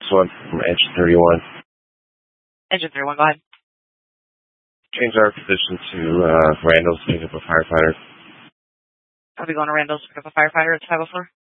one from Engine 31. Engine 31, go ahead. Change our position to Randall's, pick up a firefighter. I'll be going to Randall's to pick up a firefighter at 504.